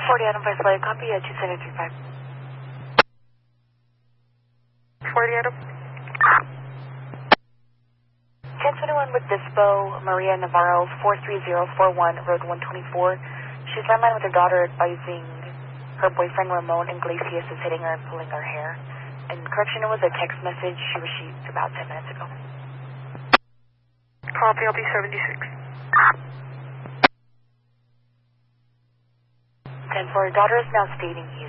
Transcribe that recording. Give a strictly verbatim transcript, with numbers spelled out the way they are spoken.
forty Adam Vice Light, copy at two seven three five. forty Adam. ten twenty-one with Dispo, Maria Navarro, four three zero four one, Road one twenty-four. She's landline with her daughter advising her boyfriend Ramon Iglesias is hitting her and pulling her hair. And correction, it was a text message she received about ten minutes ago. Copy, I'll be seventy-six. ten four, daughter is now stating